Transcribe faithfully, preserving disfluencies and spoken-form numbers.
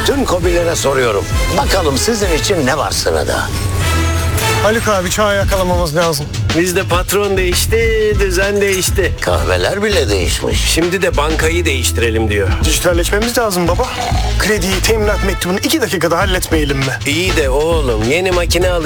Bütün kobilere soruyorum. Bakalım sizin için ne var sırada? Haluk abi çağ yakalamamız lazım. Bizde patron değişti, düzen değişti. Kahveler bile değişmiş. Şimdi de bankayı değiştirelim diyor. Dijitalleşmemiz lazım baba. Krediyi, teminat mektubunu iki dakikada halletmeyelim mi? İyi de oğlum, yeni makine